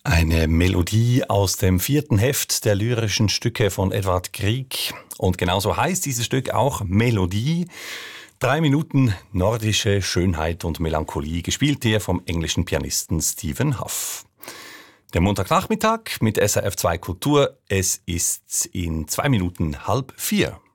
Eine Melodie aus dem 4. Heft der lyrischen Stücke von Edvard Grieg. Und genauso heißt dieses Stück auch Melodie. 3 Minuten nordische Schönheit und Melancholie, gespielt hier vom englischen Pianisten Stephen Hough. Der Montagnachmittag mit SRF 2 Kultur. Es ist in 2 Minuten 3:30.